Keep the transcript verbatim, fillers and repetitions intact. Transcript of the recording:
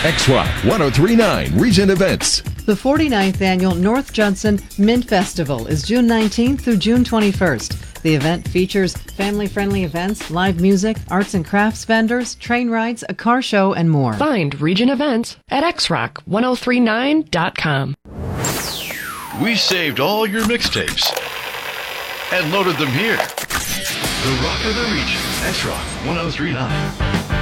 X-Rock ten thirty-nine Regent Events. The forty-ninth Annual North Judson Mint Festival is June nineteenth through June twenty-first. The event features family-friendly events, live music, arts and crafts vendors, train rides, a car show, and more. Find Regent Events at x rock ten thirty-nine dot com. We saved all your mixtapes and loaded them here. The Rock of the Region, X-Rock ten thirty-nine.